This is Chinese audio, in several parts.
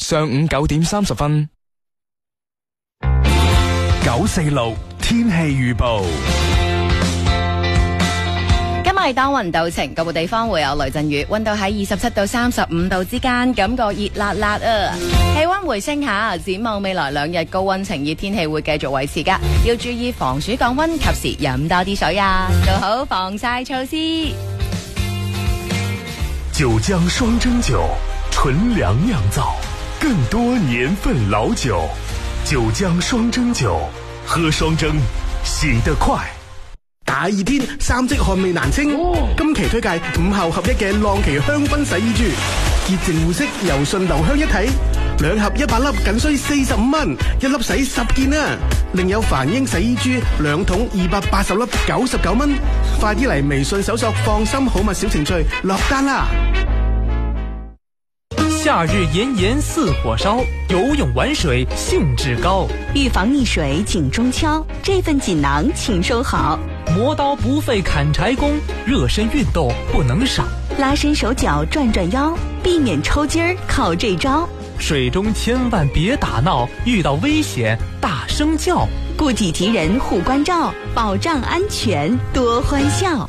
上午9點30分。 946天氣預報。 今日係多雲到晴，各個地方會有雷陣雨，溫度喺27到35度之間，感覺熱辣辣啊！氣溫回升下，展望未來2日高溫晴熱天氣會繼續維持噶，要注意防暑降溫，及時飲多啲水啊，做好防曬措施。 九江雙蒸酒，純糧釀造，更多年份老酒。九江雙蒸酒，喝雙蒸，醒得快。 大熱天，三積汗味難清。今期推介5後合一嘅浪奇香薰洗衣珠，潔淨護色，柔順留香一體，2盒100粒，僅需45蚊，1粒洗10件啊！另有梵英洗衣珠2桶280粒，99蚊。快啲嚟微信搜索放心好物小程序落單啦！ 夏日炎炎似火燒，游泳玩水興致高。 預防溺水緊中敲，這份錦囊請收好。 磨刀不費砍柴工，熱身運動不能少。 拉伸手腳轉轉腰，避免抽筋兒靠這招。 水中千萬別打鬧，遇到危險大聲叫。 顧己及人護關照，保障安全多歡笑。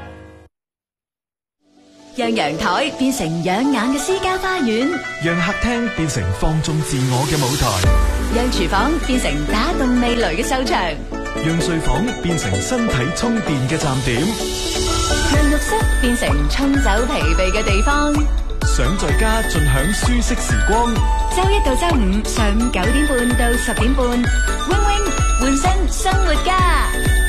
讓陽台變成養眼嘅私家花園， 讓客廳變成放縱自我嘅舞台， 讓廚房變成打動味蕾嘅收場， 讓睡房變成身體充電嘅站點， 讓浴室變成沖走疲憊嘅地方。 想在家盡享舒適時光， 周一到周五上午9點半到10點半，Wing Wing 換身生活家。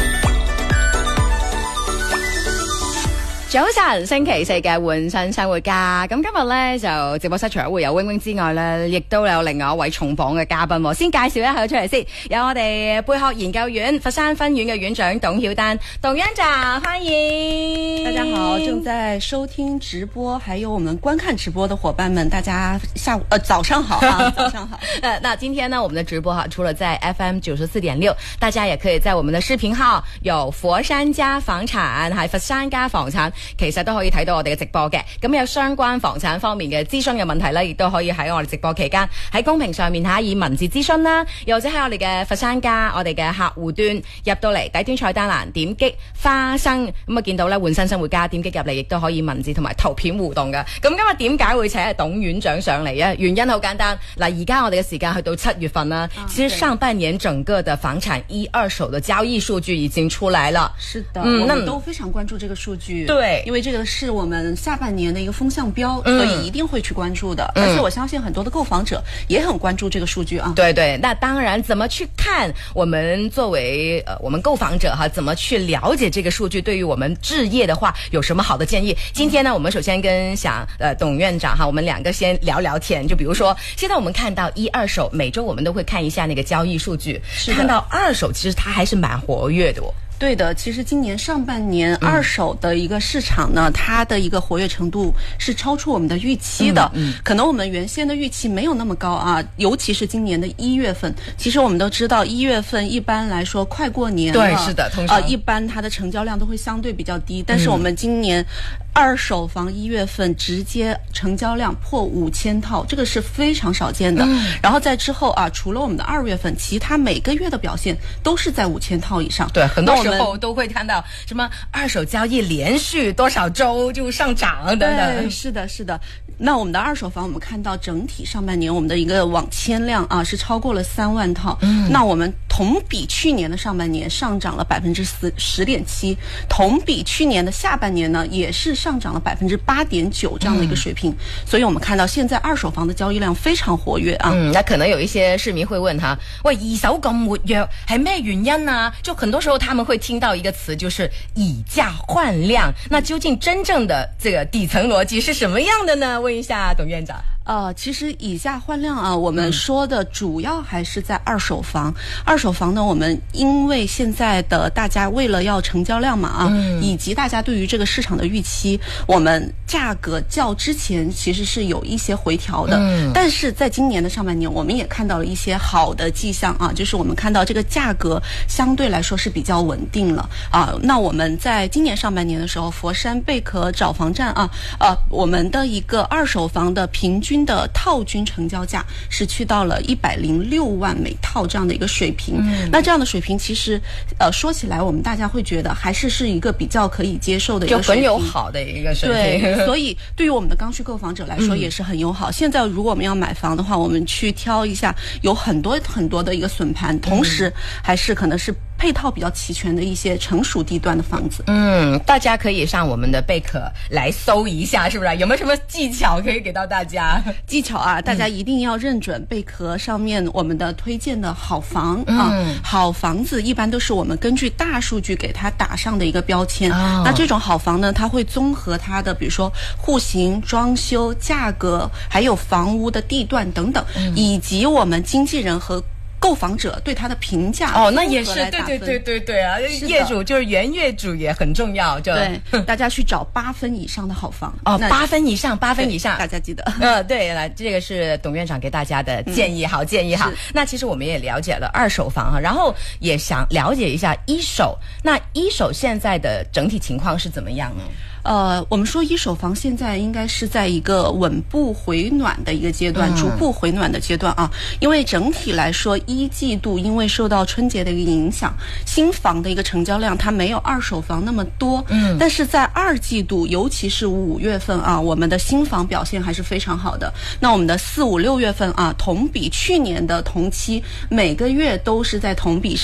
早晨，星期4嘅換身生活家。咁今日呢，就直播室除咗會有 Wing Wing 之外呢，亦都有另外一位重磅嘅嘉賓。先介紹一下佢出嚟先，有我哋貝殼研究院佛山分院嘅院長董曉丹，董院長，歡迎。 大家好，正在收聽直播還有我們觀看直播的伙伴們，大家早上好啊，早上好。 那今天呢，我們的直播哈，除了在 FM 94.6，大家也可以在我們的視頻號有佛山家房產，係佛山家房產。其實都可以睇到我哋嘅直播嘅，咁有相關房產方面嘅諮詢嘅問題呢，亦都可以喺我哋直播期間喺公屏上面以文字諮詢啦，又或者喺我哋嘅佛山家我哋嘅客戶端入到嚟底端菜單欄點擊花生，咁啊見到呢換身生活家，點擊入嚟亦都可以文字同埋圖片互動㗎。咁今日點解會請董院長上嚟啊？原因好簡單，嗱而家我哋嘅時間去到7月份啦，其實上半年整個的房產1、2手的交易數據已經出來了。 是的，我們都非常關注這個數據。對。因為這個是我們下半年的一個風向標，所以一定會去關注的。而且我相信很多的購房者也很關注這個數據啊。 對對，那當然，怎麼去看我們作為我們購房者哈，怎麼去了解這個數據，對於我們置業的話有什麼好的建議？今天呢，我們首先跟董院長哈，我們兩個先聊聊天。就比如說，現在我們看到1、2手，每周我們都會看一下那個交易數據，看到2手其實它還是蠻活躍的。 對的，其實今年上半年2手的一個市場呢，它的一個活躍程度是超出我們的預期的。可能我們原先的預期沒有那麼高啊，尤其是今年的1月份。其實我們都知道1月份一般來說快過年了， 對，是的，通常一般它的成交量都會相對比較低。但是我們今年2手房1月份直接成交量破5000套，這個是非常少見的。然後在之後啊，除了我們的2月份，其他每個月的表現都是在5000套以上。 對，很多時候都會看到什麼2手交易連續多少周就上漲等等。 對，是的，是的。那我們的2手房，我們看到整體上半年我們的一個網簽量啊，是超過了3萬套。那我們同比去年的上半年上漲了10.7%，同比去年的下半年呢，也是上漲了8.9%這樣的一個水平。所以我們看到現在2手房的交易量非常活躍啊。 那可能有一些市民會問哈，喂，2手咁活躍係咩原因啊？就很多時候他們會聽到一個詞，就是以價換量。那究竟真正的這個底層邏輯是什麼樣的呢？問一下董院長。 其實以價換量啊，我們說的主要還是在2手房。2手房呢，我們因為現在的大家為了要成交量嘛啊，以及大家對於這個市場的預期，我們價格較之前其實是有一些回調的。但是在今年的上半年，我們也看到了一些好的跡象啊，就是我們看到這個價格相對來說是比較穩定了啊。那我們在今年上半年的時候，佛山貝殼找房站啊，我們的一個2手房的平均均的套均成交价是去到了106万每套这样的一个水平。那这样的水平其实说起来我们大家会觉得还是一个比较可以接受的一个水平， 就很友好的一个水平。 对，所以对于我们的刚需购房者来说也是很友好。现在如果我们要买房的话，我们去挑一下有很多的一个笋盘，同时还是可能是配套比较齐全的一些成熟地段的房子。 大家可以上我们的贝壳来搜一下，是不是？有没有什么技巧可以给到大家？ 技巧啊，大家一定要认准贝壳上面我们的推荐的好房好房子一般都是我们根据大数据给它打上的一个标签。那这种好房呢，它会综合它的比如说户型、装修、价格，还有房屋的地段等等，以及我们经纪人和购房者对他的评价。 那也是，对啊，业主就是原业主也很重要，就对大家去找8分以上的好房。 8分以上， 大家记得。 对了，这个是董院长给大家的建议，好建议哈。那其实我们也了解了二手房哈，然后也想了解一下一手。那一手现在的整体情况是怎么样呢？ 我们说一手房现在应该是在一个稳步回暖的一个阶段，逐步回暖的阶段啊。因为整体来说，1季度因为受到春节的一个影响，新房的一个成交量它没有二手房那么多。但是在2季度，尤其是5月份啊，我们的新房表现还是非常好的。那我们的4、5、6月份啊，同比去年的同期每个月都是在同比